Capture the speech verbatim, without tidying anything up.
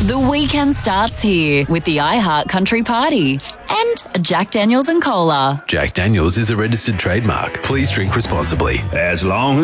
The weekend starts here with the iHeart Country Party and a Jack Daniels and Cola. Jack Daniels is a registered trademark. Please drink responsibly. As long